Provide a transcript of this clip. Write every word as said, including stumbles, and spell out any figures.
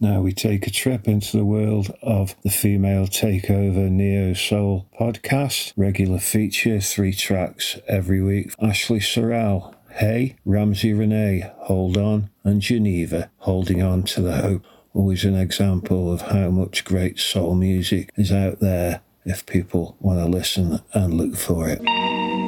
Now we take a trip into the world of the Female Takeover Neo Soul podcast. Regular feature, three tracks every week. Ashley Sorrell, Hey, Ramsey Renee, Hold On, and Geneva, Holding On to the Hope. Always an example of how much great soul music is out there if people want to listen and look for it.